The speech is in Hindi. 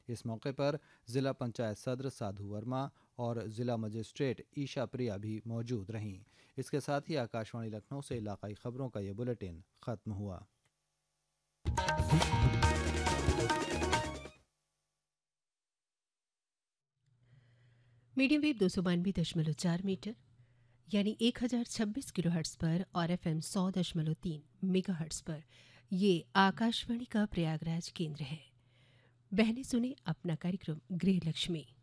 इस मौके पर जिला पंचायत सदर साधु वर्मा और जिला मजिस्ट्रेट ईशा प्रिया भी मौजूद रहीं। इसके साथ ही आकाशवाणी लखनऊ से इलाकाई खबरों का ये बुलेटिन खत्म हुआ। मीडियम वेव 292.4 मीटर यानी 1026 किलोहर्ट्ज़ पर और FM 100.3 मेगाहर्ट्ज़ पर ये आकाशवाणी का प्रयागराज केंद्र है। बहनें सुने अपना कार्यक्रम गृह लक्ष्मी।